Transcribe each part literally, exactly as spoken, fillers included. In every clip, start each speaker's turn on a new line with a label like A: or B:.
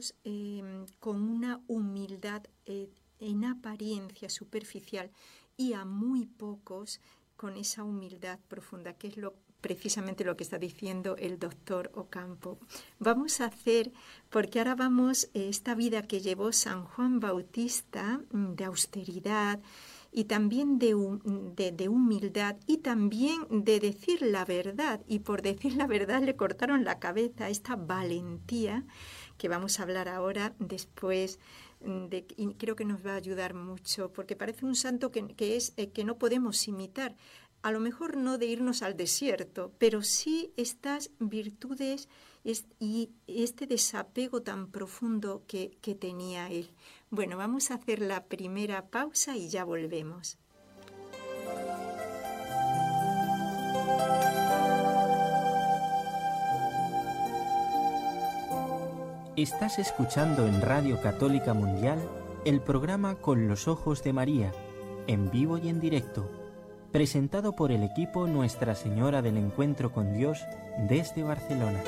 A: eh, con una humildad eh, en apariencia superficial y a muy pocos con esa humildad profunda, que es lo precisamente lo que está diciendo el doctor Ocampo. Vamos a hacer, porque ahora vamos, eh, esta vida que llevó San Juan Bautista, de austeridad y también de, de, de humildad y también de decir la verdad, y por decir la verdad le cortaron la cabeza, esta valentía que vamos a hablar ahora después, de, y creo que nos va a ayudar mucho, porque parece un santo que, que, es, eh, que no podemos imitar. A lo mejor no de irnos al desierto, pero sí estas virtudes es, y este desapego tan profundo que, que tenía él. Bueno, vamos a hacer la primera pausa y ya volvemos.
B: Estás escuchando en Radio Católica Mundial el programa Con los Ojos de María, en vivo y en directo, presentado por el equipo Nuestra Señora del Encuentro con Dios desde Barcelona.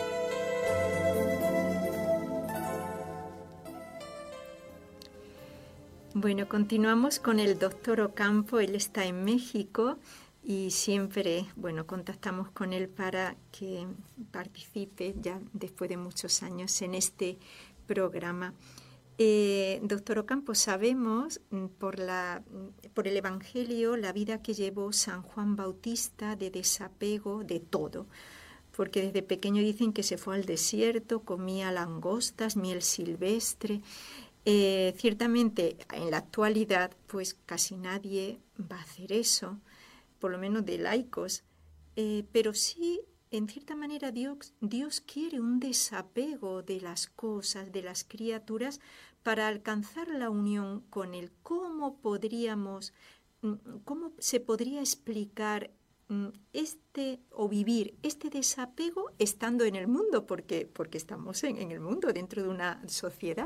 A: Bueno, continuamos con el doctor Ocampo. Él está en México y siempre, bueno, contactamos con él para que participe ya después de muchos años en este programa. Eh, doctor Ocampo, sabemos por, la, por el Evangelio la vida que llevó San Juan Bautista de desapego de todo, porque desde pequeño dicen que se fue al desierto, comía langostas, miel silvestre. Eh, ciertamente en la actualidad pues casi nadie va a hacer eso, por lo menos de laicos, eh, pero sí en cierta manera Dios, Dios quiere un desapego de las cosas, de las criaturas, para alcanzar la unión con Él. ¿Cómo podríamos, cómo se podría explicar este o vivir este desapego estando en el mundo? Porque, porque estamos en, en el mundo, dentro de una sociedad.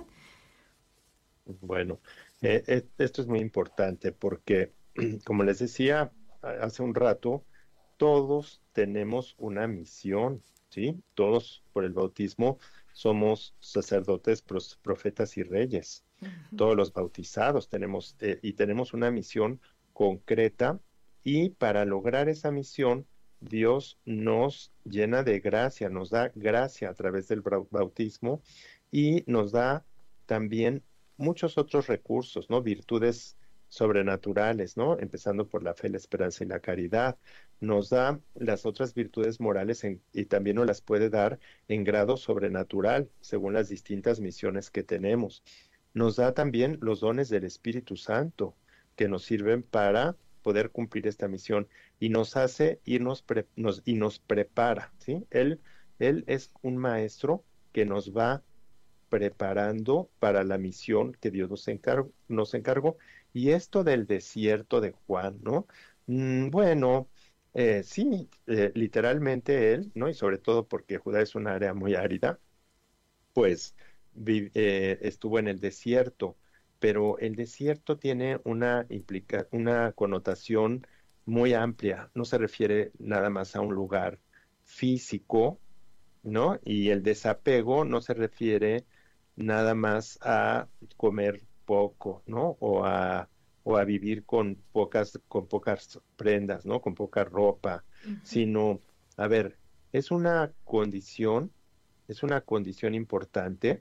C: Bueno, eh, eh, esto es muy importante porque, como les decía hace un rato, todos tenemos una misión, ¿sí? Todos por el bautismo somos sacerdotes, profetas y reyes. Uh-huh. Todos los bautizados tenemos, eh, y tenemos una misión concreta, y para lograr esa misión, Dios nos llena de gracia, nos da gracia a través del bautismo y nos da también muchos otros recursos, ¿no? Virtudes sobrenaturales, ¿no? Empezando por la fe, la esperanza y la caridad. Nos da las otras virtudes morales en, y también nos las puede dar en grado sobrenatural, según las distintas misiones que tenemos. Nos da también los dones del Espíritu Santo, que nos sirven para poder cumplir esta misión, y nos hace irnos pre, nos, y nos prepara, ¿sí? Él, él es un maestro que nos va preparando para la misión que Dios nos encargó, nos encargó. Y esto del desierto de Juan, ¿no? Mm, bueno, eh, sí, eh, literalmente él, ¿no? Y sobre todo porque Judá es un área muy árida, pues vi, eh, estuvo en el desierto, pero el desierto tiene una, implica, una connotación muy amplia, no se refiere nada más a un lugar físico, ¿no? Y el desapego no se refiere nada más a comer poco, ¿no? O a, o a vivir con pocas, con pocas prendas, ¿no? Con poca ropa, uh-huh. Sino, a ver, es una condición, es una condición importante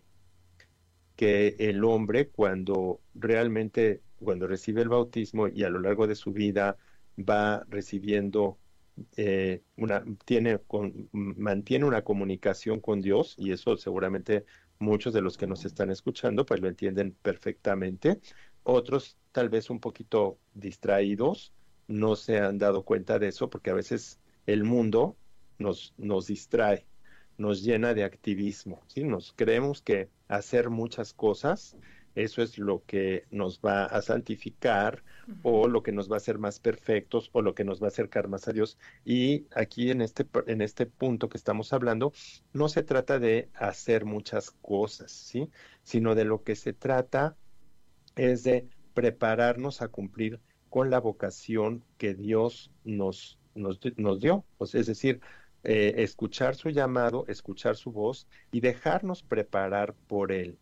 C: que el hombre, cuando realmente, cuando recibe el bautismo y a lo largo de su vida va recibiendo Eh, una, tiene con, mantiene una comunicación con Dios, y eso seguramente muchos de los que nos están escuchando pues lo entienden perfectamente. Otros tal vez un poquito distraídos no se han dado cuenta de eso, porque a veces el mundo nos, nos distrae, nos llena de activismo, ¿sí? Nos creemos que hacer muchas cosas, eso es lo que nos va a santificar, uh-huh. O lo que nos va a hacer más perfectos, o lo que nos va a acercar más a Dios. Y aquí en este, en este punto que estamos hablando, no se trata de hacer muchas cosas, ¿sí? Sino de lo que se trata es de prepararnos a cumplir con la vocación que Dios nos, nos, nos dio. O sea, es decir, eh, escuchar su llamado, escuchar su voz y dejarnos preparar por Él.